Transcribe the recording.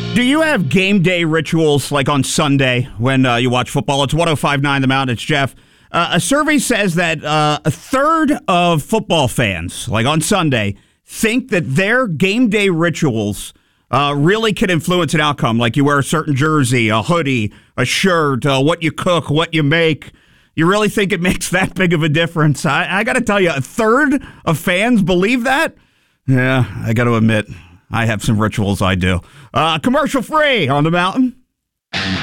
Do you have game day rituals like on Sunday when you watch football? It's 105.9 The Mountain. It's Jeff. A survey says that a third of football fans, like on Sunday, think that their game day rituals really can influence an outcome. Like you wear a certain jersey, a hoodie, a shirt, what you cook, what you make. You really think it makes that big of a difference? I got to tell you, a third of fans believe that? Yeah, I got to admit, I have some rituals I do. Commercial free on the Mountain.